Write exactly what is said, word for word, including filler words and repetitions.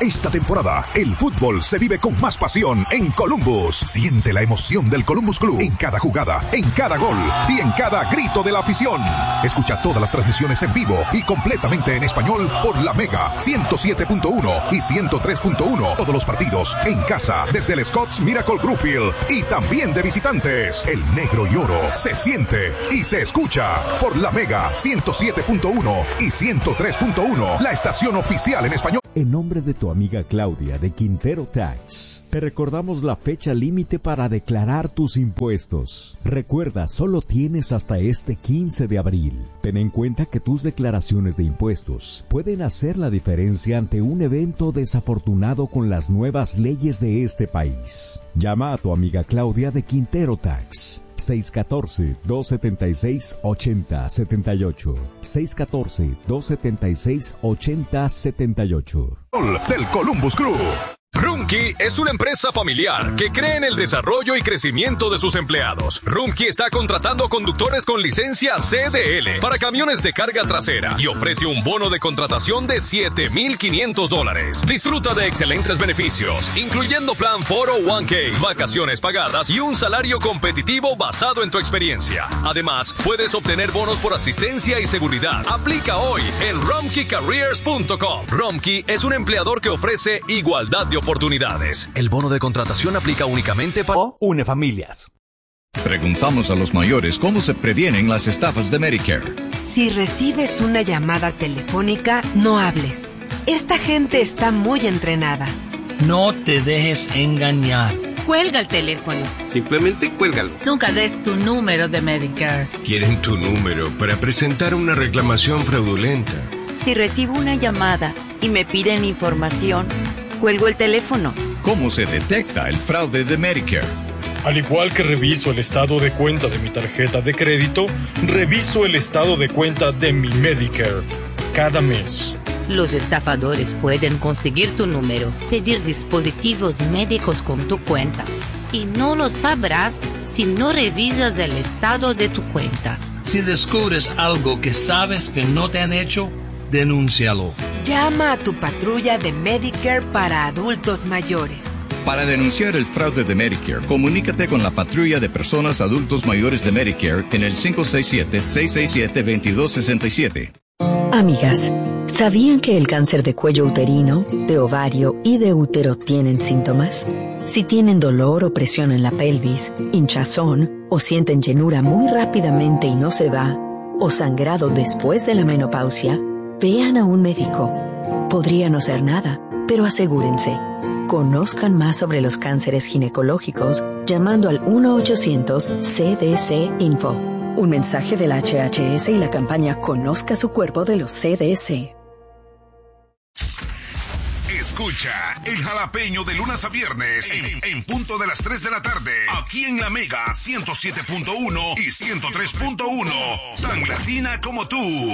Esta temporada, el fútbol se vive con más pasión en Columbus. Siente la emoción del Columbus Club en cada jugada, en cada gol y en cada grito de la afición. Escucha todas las transmisiones en vivo y completamente en español por la Mega ciento siete punto uno y ciento tres punto uno. Todos los partidos en casa desde el Scott's Miracle Gruffield y también de visitantes. El negro y oro se siente y se escucha por la Mega ciento siete punto uno y ciento tres punto uno, la estación oficial en español. En nombre de tu amiga Claudia de Quintero Tax, te recordamos la fecha límite para declarar tus impuestos. Recuerda, solo tienes hasta este quince de abril. Ten en cuenta que tus declaraciones de impuestos pueden hacer la diferencia ante un evento desafortunado con las nuevas leyes de este país. Llama a tu amiga Claudia de Quintero Tax. seis uno cuatro, dos siete seis, ocho cero siete ocho. seis uno cuatro, dos siete seis, ocho cero siete ocho. Del Columbus Crew. Rumpke es una empresa familiar que cree en el desarrollo y crecimiento de sus empleados. Rumpke está contratando conductores con licencia C D L para camiones de carga trasera y ofrece un bono de contratación de siete mil quinientos dólares. Disfruta de excelentes beneficios, incluyendo plan cuatro oh uno k, vacaciones pagadas y un salario competitivo basado en tu experiencia. Además, puedes obtener bonos por asistencia y seguridad. Aplica hoy en rumpke careers punto com. Rumpke es un empleador que ofrece igualdad de oportunidades. El bono de contratación aplica únicamente para o unifamilias. Preguntamos a los mayores cómo se previenen las estafas de Medicare. Si recibes una llamada telefónica, no hables. Esta gente está muy entrenada. No te dejes engañar. Cuelga el teléfono. Simplemente cuélgalo. Nunca des tu número de Medicare. Quieren tu número para presentar una reclamación fraudulenta. Si recibo una llamada y me piden información, cuelgo el teléfono. ¿Cómo se detecta el fraude de Medicare? Al igual que reviso el estado de cuenta de mi tarjeta de crédito, reviso el estado de cuenta de mi Medicare cada mes. Los estafadores pueden conseguir tu número, pedir dispositivos médicos con tu cuenta, y no lo sabrás si no revisas el estado de tu cuenta. Si descubres algo que sabes que no te han hecho, denúncialo. Llama a tu patrulla de Medicare para adultos mayores. Para denunciar el fraude de Medicare, comunícate con la patrulla de personas adultos mayores de Medicare en el cinco seis siete, seis seis siete, dos dos seis siete. Amigas, ¿sabían que el cáncer de cuello uterino, de ovario y de útero tienen síntomas? Si tienen dolor o presión en la pelvis, hinchazón o sienten llenura muy rápidamente y no se va, o sangrado después de la menopausia, vean a un médico. Podría no ser nada, pero asegúrense. Conozcan más sobre los cánceres ginecológicos llamando al uno ochocientos C D C Info. Un mensaje del H H S y la campaña Conozca su cuerpo de los C D C. Escucha El Jalapeño de lunes a viernes en, en punto de las tres de la tarde, aquí en la Mega ciento siete punto uno y ciento tres punto uno, tan latina como tú.